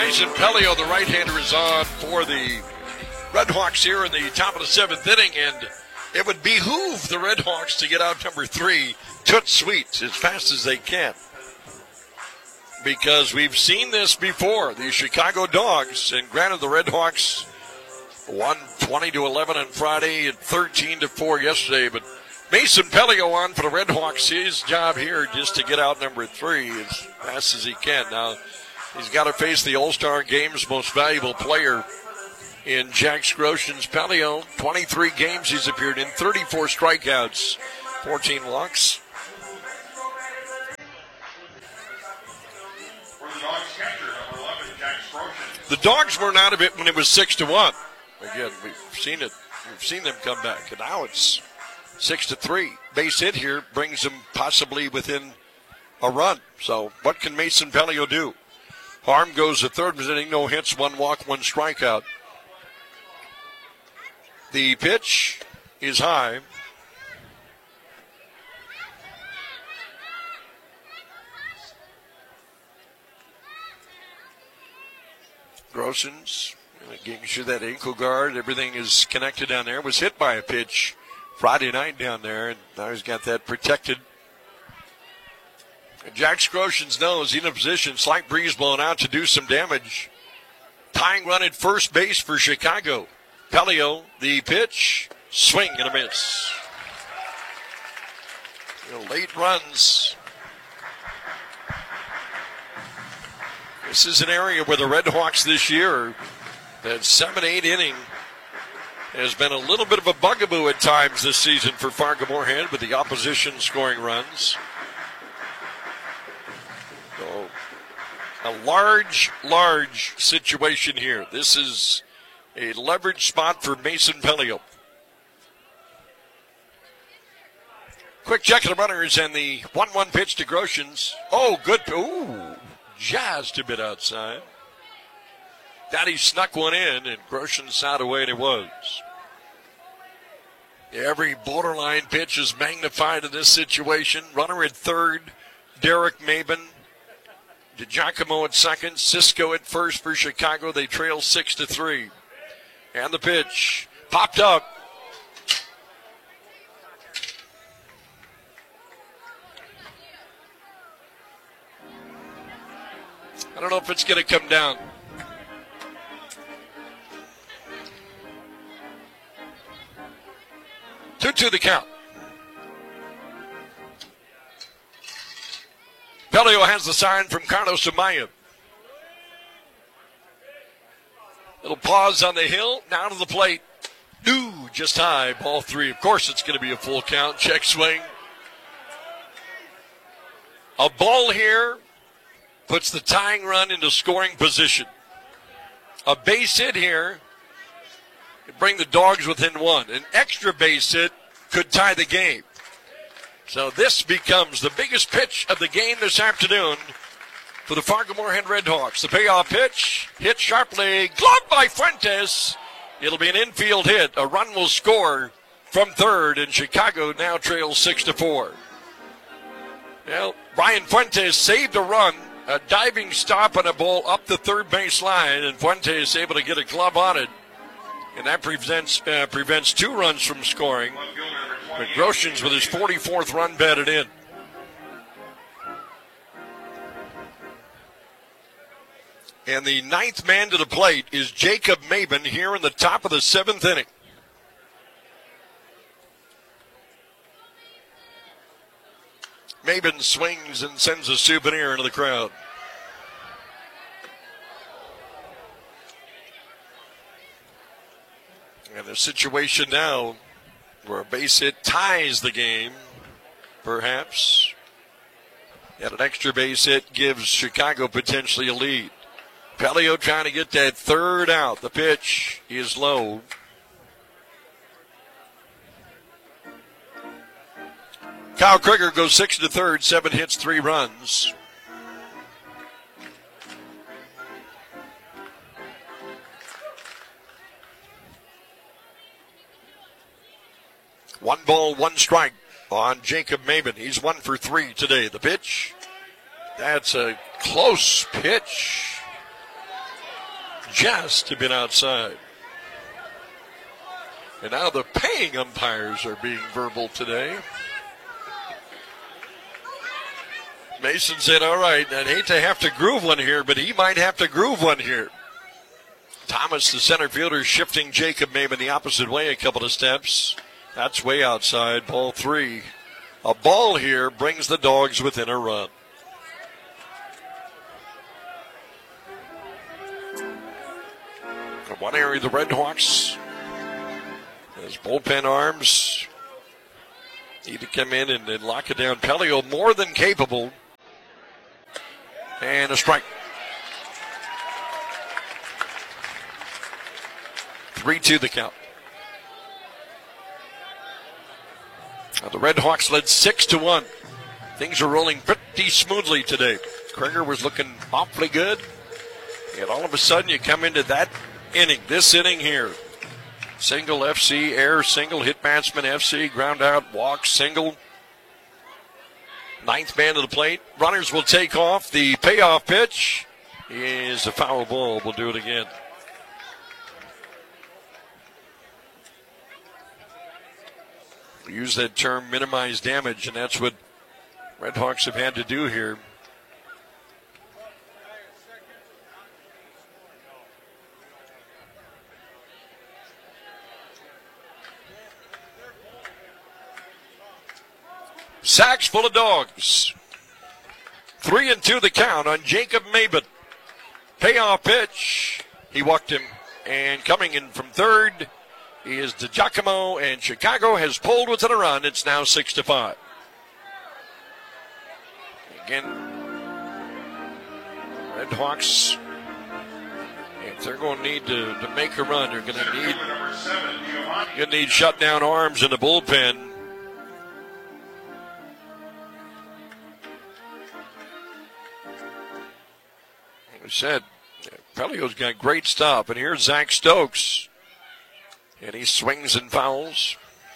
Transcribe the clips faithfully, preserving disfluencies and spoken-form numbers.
Mason Pelio, the right-hander, is on for the Red Hawks here in the top of the seventh inning, and it would behoove the Red Hawks to get out number three, toot sweet, as fast as they can. Because we've seen this before. The Chicago Dogs, and granted the Red Hawks won twenty to eleven on Friday and thirteen to four yesterday, but Mason Pelio on for the Red Hawks. His job here just to get out number three as fast as he can. Now, he's got to face the All-Star Game's most valuable player in Jack Scroshen's Pelio. twenty-three games he's appeared in, thirty-four strikeouts, fourteen walks. The Dogs weren't out of it when it was six to one. Again, we've seen it. We've seen them come back, and now it's six to three. Base hit here brings them possibly within a run. So, what can Mason Pelio do? Harm goes to third inning, no hits, one walk, one strikeout. The pitch is high. Grossens getting sure that ankle guard, everything is connected down there. Was hit by a pitch Friday night down there, and now he's got that protected. And Jack Scroshen's nose in a position, slight breeze blowing out to do some damage. Tying run at first base for Chicago. Pelio, the pitch, swing and a miss. You know, late runs. This is an area where the Red Hawks this year, that seven eight inning, has been a little bit of a bugaboo at times this season for Fargo-Moorhead with the opposition scoring runs. So, a large, large situation here. This is a leverage spot for Mason Pelio. Quick check of the runners and the one one pitch to Groshans. Oh, good. Ooh. Just a bit outside. Daddy snuck one in, and Groshans side away, and it was. Every borderline pitch is magnified in this situation. Runner at third, Derek Maben. DiGiacomo at second, Cisco at first for Chicago. They trail six to three. And the pitch popped up. I don't know if it's going to come down. two two the count. Pelio has the sign from Carlos Amaya. Little pause on the hill, down to the plate. Ooh, just high, ball three. Of course it's going to be a full count. Check swing. A ball here puts the tying run into scoring position. A base hit here could bring the Dogs within one. An extra base hit could tie the game. So this becomes the biggest pitch of the game this afternoon for the Fargo-Moorhead Red Hawks. The payoff pitch, hit sharply, gloved by Fuentes. It'll be an infield hit. A run will score from third, and Chicago now trails six to four. Well, Brian Fuentes saved a run. A diving stop on a ball up the third base line, and Fuentes able to get a glove on it. And that prevents uh, prevents two runs from scoring. But Groshans with his forty-fourth run batted in. And the ninth man to the plate is Jacob Maben here in the top of the seventh inning. Maben swings and sends a souvenir into the crowd. And a situation now where a base hit ties the game, perhaps. And an extra base hit gives Chicago potentially a lead. Pelio trying to get that third out. The pitch is low. Kyle Krieger goes six to third, seven hits, three runs. One ball, one strike on Jacob Maben. He's one for three today. The pitch, that's a close pitch. just a bit outside. And now the paying umpires are being verbal today. Mason said, all right, I'd hate to have to groove one here, but he might have to groove one here. Thomas, the center fielder, shifting Jacob Maben the opposite way a couple of steps. That's way outside, ball three. A ball here brings the Dogs within a run. From one area, the Red Hawks, his bullpen arms need to come in and, and lock it down. Pelio more than capable. And a strike. three two the count. Now the Red Hawks led six to one. Things are rolling pretty smoothly today. Krieger was looking awfully good. And all of a sudden you come into that inning, this inning here. Single F C, air, single, hit batsman F C, ground out, walk, single. Ninth man to the plate. Runners will take off. The payoff pitch is a foul ball. We'll do it again. We use that term minimize damage, and that's what Red Hawks have had to do here. Sacks full of Dogs. Three and two the count on Jacob Maben. Payoff pitch. He walked him. And coming in from third is DiGiacomo, and Chicago has pulled within a run. It's now six to five. Again, Red Hawks, if they're going to need to, to make a run, they're going to need, going to need shutdown arms in the bullpen. Said, Pelio's got great stuff, and here's Zach Stokes, and he swings and fouls.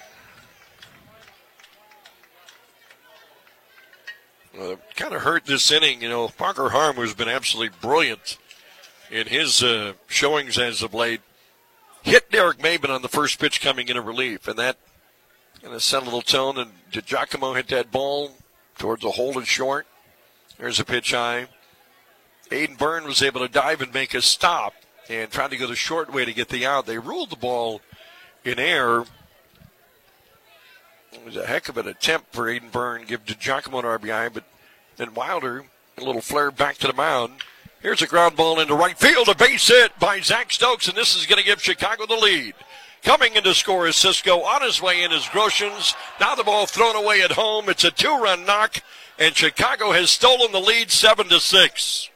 Well, it kind of hurt this inning, you know. Parker Harm, who's been absolutely brilliant in his uh, showings as of late, hit Derek Maben on the first pitch coming into relief, and that kind of set a little tone. And DiGiacomo hit that ball towards a hole and short. There's a pitch high. Aiden Byrne was able to dive and make a stop and tried to go the short way to get the out. They ruled the ball in air. It was a heck of an attempt for Aiden Byrne, give DiGiacomo an R B I, but then Wilder, a little flare back to the mound. Here's a ground ball into right field, a base hit by Zach Stokes, and this is going to give Chicago the lead. Coming in to score is Cisco. On his way in is Groshans. Now the ball thrown away at home. It's a two-run knock, and Chicago has stolen the lead seven to six.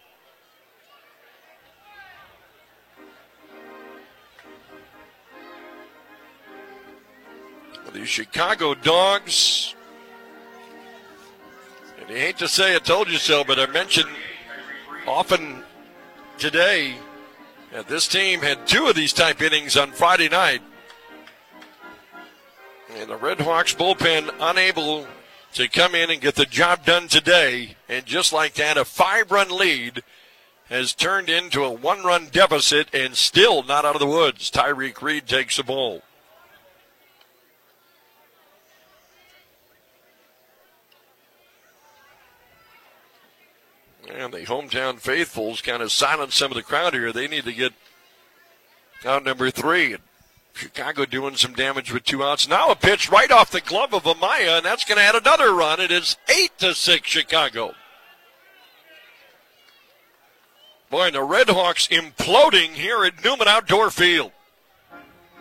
The Chicago Dogs, and you hate to say I told you so, but I mentioned often today that this team had two of these type innings on Friday night. And the Red Hawks bullpen unable to come in and get the job done today. And just like that, a five-run lead has turned into a one-run deficit and still not out of the woods. Tyreek Reed takes the ball. And the hometown faithfuls kind of silence some of the crowd here. They need to get out number three. Chicago doing some damage with two outs. Now a pitch right off the glove of Amaya, and that's going to add another run. It is eight to six Chicago. Boy, and the Red Hawks imploding here at Newman Outdoor Field.